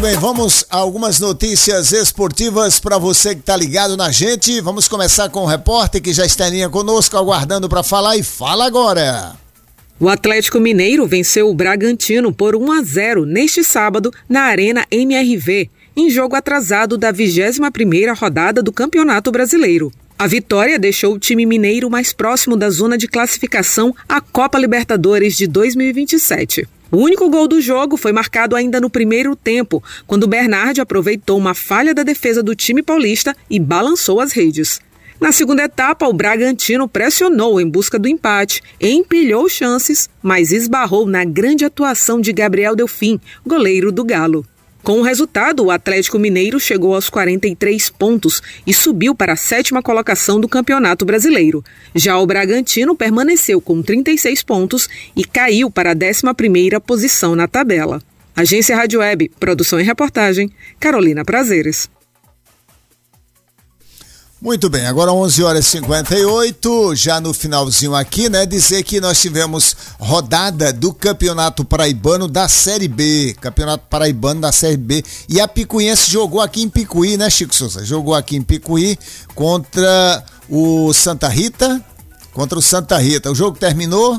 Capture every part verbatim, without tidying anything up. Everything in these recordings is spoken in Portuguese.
bem, vamos a algumas notícias esportivas para você que tá ligado na gente. Vamos começar com o repórter que já está em linha conosco, aguardando para falar, e fala agora. O Atlético Mineiro venceu o Bragantino por um a zero neste sábado na Arena M R V, em jogo atrasado da vigésima primeira rodada do Campeonato Brasileiro. A vitória deixou o time mineiro mais próximo da zona de classificação à Copa Libertadores de dois mil e vinte e sete. O único gol do jogo foi marcado ainda no primeiro tempo, quando o Bernardi aproveitou uma falha da defesa do time paulista e balançou as redes. Na segunda etapa, o Bragantino pressionou em busca do empate, empilhou chances, mas esbarrou na grande atuação de Gabriel Delfim, goleiro do Galo. Com o resultado, o Atlético Mineiro chegou aos quarenta e três pontos e subiu para a sétima colocação do Campeonato Brasileiro. Já o Bragantino permaneceu com trinta e seis pontos e caiu para a décima primeira posição na tabela. Agência Rádio Web, produção e reportagem, Carolina Prazeres. Muito bem, agora onze horas e cinquenta e oito, já no finalzinho aqui, né, dizer que nós tivemos rodada do Campeonato Paraibano da Série B, Campeonato Paraibano da Série B, e a Picuiense jogou aqui em Picuí, né, Chico Souza? Jogou aqui em Picuí contra o Santa Rita, contra o Santa Rita. O jogo terminou,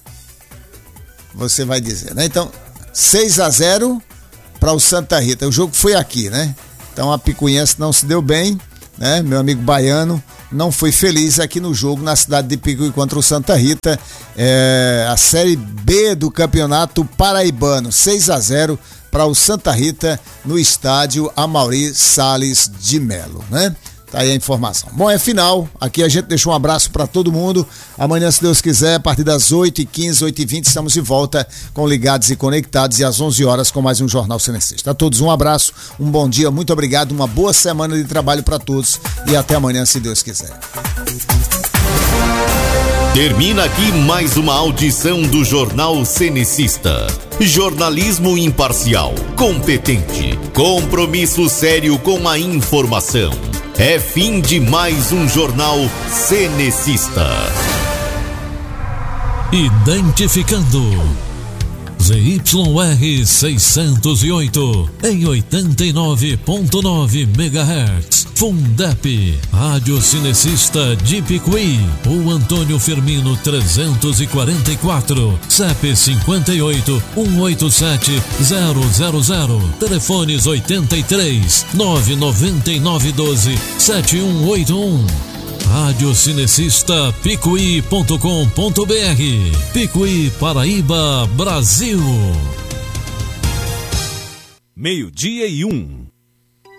você vai dizer, né? Então, seis a zero para o Santa Rita. O jogo foi aqui, né? Então a Picuiense não se deu bem, né? Meu amigo baiano não foi feliz aqui no jogo na cidade de Picuí contra o Santa Rita, é, a Série B do Campeonato Paraibano, seis a zero para o Santa Rita no estádio Amaury Salles de Melo, né? Tá aí a informação. Bom, é final. Aqui a gente deixou um abraço para todo mundo. Amanhã, se Deus quiser, a partir das oito e quinze, oito e vinte, estamos de volta com Ligados e Conectados, e às onze horas com mais um Jornal Cenecista. A todos um abraço, um bom dia, muito obrigado, uma boa semana de trabalho para todos e até amanhã, se Deus quiser. Termina aqui mais uma audição do Jornal Cenecista. Jornalismo imparcial, competente, compromisso sério com a informação. É fim de mais um Jornal Cenecista. Identificando Z Y R seiscentos e oito em oitenta e nove ponto nove megahertz. Fundep, Rádio Cinecista de Picuí. O Antônio Firmino trezentos e quarenta e quatro, C E P cinquenta e oito, cento e oitenta e sete, zero zero zero. Telefones oitenta e três, nove nove nove um dois, sete um oito um. Rádio Cinecista Picuí ponto com ponto br. Picuí, Paraíba, Brasil. Meio-dia e um.